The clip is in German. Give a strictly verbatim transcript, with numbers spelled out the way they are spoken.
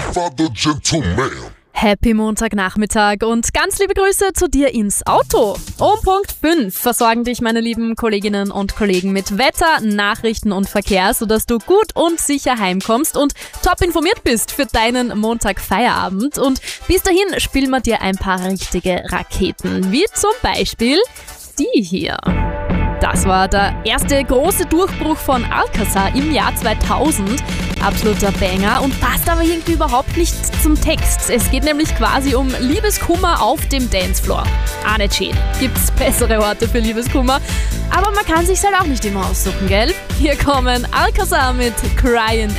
Godfather, gentleman. Happy Montagnachmittag und ganz liebe Grüße zu dir ins Auto. Um Punkt fünf versorgen dich meine lieben Kolleginnen und Kollegen mit Wetter, Nachrichten und Verkehr, sodass du gut und sicher heimkommst und top informiert bist für deinen Montagfeierabend. Und bis dahin spielen wir dir ein paar richtige Raketen, wie zum Beispiel die hier. Das war der erste große Durchbruch von Alcazar im Jahr zweitausend. Absoluter Banger und passt aber irgendwie überhaupt nicht zum Text. Es geht nämlich quasi um Liebeskummer auf dem Dancefloor. Ah, nicht schön. Gibt's bessere Orte für Liebeskummer? Aber man kann sich's halt auch nicht immer aussuchen, gell? Hier kommen Alcazar mit Crying